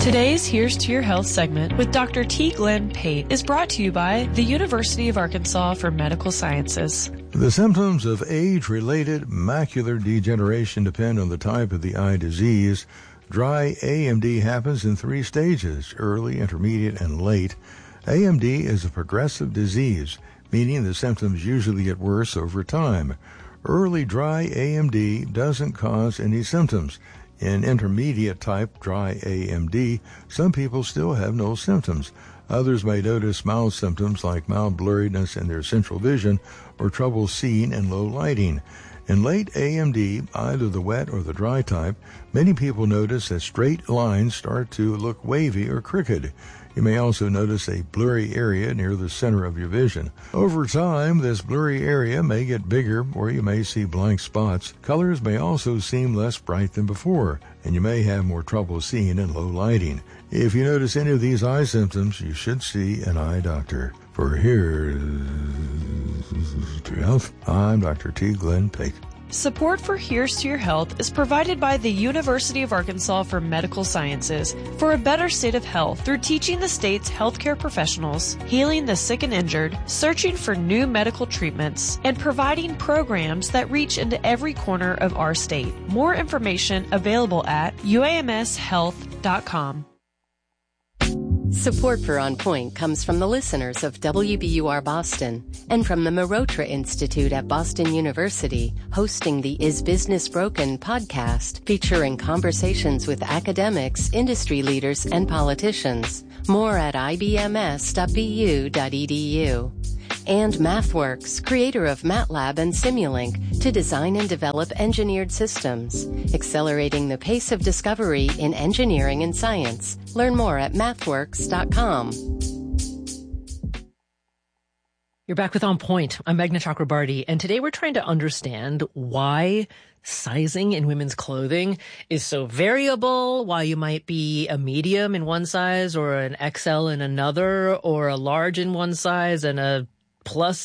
Today's Here's to Your Health segment with Dr. T. Glenn Pate is brought to you by the University of Arkansas for Medical Sciences. The symptoms of age-related macular degeneration depend on the type of the eye disease. Dry AMD happens in 3 stages, early, intermediate, and late. AMD is a progressive disease, meaning the symptoms usually get worse over time. Early dry AMD doesn't cause any symptoms. In intermediate type dry AMD, some people still have no symptoms. Others may notice mild symptoms like mild blurriness in their central vision or trouble seeing in low lighting. In late AMD, either the wet or the dry type, many people notice that straight lines start to look wavy or crooked. You may also notice a blurry area near the center of your vision. Over time, this blurry area may get bigger, or you may see blank spots. Colors may also seem less bright than before, and you may have more trouble seeing in low lighting. If you notice any of these eye symptoms, you should see an eye doctor. For Here's to Your Health, I'm Dr. T. Glenn Pate. Support for Here's to Your Health is provided by the University of Arkansas for Medical Sciences for a better state of health through teaching the state's healthcare professionals, healing the sick and injured, searching for new medical treatments, and providing programs that reach into every corner of our state. More information available at uamshealth.com. Support for On Point comes from the listeners of WBUR Boston and from the Marotra Institute at Boston University, hosting the Is Business Broken podcast, featuring conversations with academics, industry leaders, and politicians. More at ibms.bu.edu. And MathWorks, creator of MATLAB and Simulink, to design and develop engineered systems, accelerating the pace of discovery in engineering and science. Learn more at mathworks.com. You're back with On Point. I'm Meghna Chakrabarty, and today we're trying to understand why sizing in women's clothing is so variable, why you might be a medium in one size or an XL in another, or a large in one size and a plus